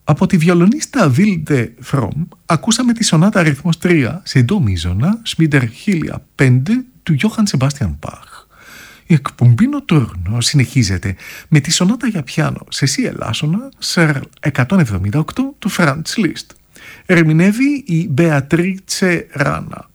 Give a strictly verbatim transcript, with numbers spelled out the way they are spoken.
Από τη βιολονίστα Wilde Fromm ακούσαμε τη σονάτα αριθμός τρία σε ντο μείζωνα Σμίντερ χίλια πέντε του Johann Sebastian Bach. Η εκπομπή Νοτούρνο συνεχίζεται με τη σονάτα για πιάνο σε σι ελάσσονα Σερ εκατόν εβδομήντα οκτώ του Franz Liszt. Ερμηνεύει η Μπεατρίτσε Ράνα.